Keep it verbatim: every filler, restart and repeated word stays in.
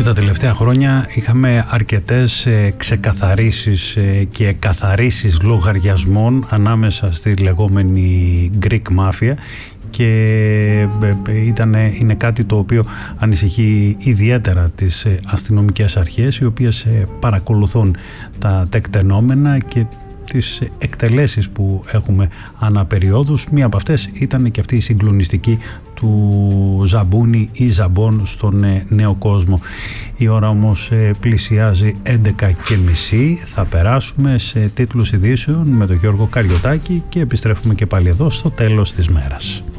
τα τελευταία χρόνια είχαμε αρκετές ξεκαθαρίσεις και καθαρίσεις λογαριασμών ανάμεσα στη λεγόμενη Greek Mafia και ήταν, είναι κάτι το οποίο ανησυχεί ιδιαίτερα τις αστυνομικές αρχές, οι οποίες παρακολουθούν τα τεκτενόμενα και τις εκτελέσεις που έχουμε ανά περιόδους. Μία από αυτές ήταν και αυτή η συγκλονιστική του Ζαμπούνι ή Ζαμπόν στον Νέο Κόσμο. Η ώρα όμως πλησιάζει έντεκα και μισή. Θα περάσουμε σε τίτλους ειδήσεων με τον Γιώργο Καριωτάκη και επιστρέφουμε και πάλι εδώ στο τέλος της μέρας.